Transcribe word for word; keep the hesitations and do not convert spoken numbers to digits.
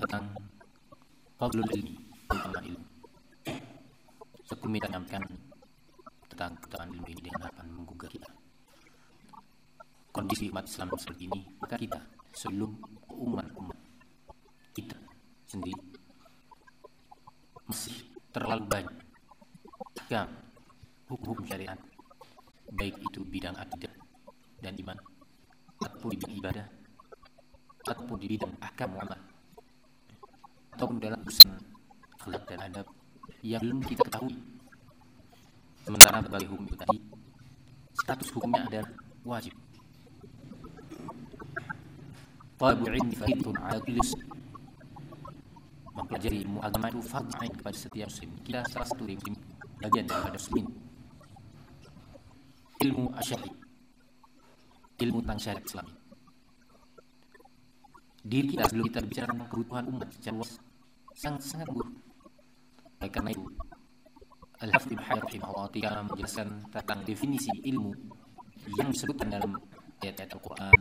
tentang fadlul ilmi, keutamaan ilmu. Saya menyampaikan tentang keutamaan ilmu ini dengan harapan menggugah kita. Kondisi umat Islam seperti ini, maka kita sebelum umat-umat kita sendiri masih terlalu banyak agam hukum syariat, baik itu bidang akidah dan iman, ataupun di bidang ibadah, ataupun di bidang ahkam muamalah, ataupun dalam urusan akhlak dan adab yang belum kita ketahui. Sementara berbagai hukum itu tadi status hukumnya adalah wajib. Talabul ilmi fardun 'ala kulli muslim. Mempelajari ilmu agama itu fardhu 'ain kepada setiap muslim. Kita salah satu dari muslim, bagian daripada muslimin. Ilmu asyari, ilmu tentang syariat Islam. Diri kita sebelum kita bicara tentang kebutuhan umat secara luas sangat-sangat buruk. Oleh karena itu, Al-Hafidh Ibnu Hajar rahimahullah ta'ala menjelaskan tentang definisi ilmu yang disebutkan dalam ayat-ayat Al-Quran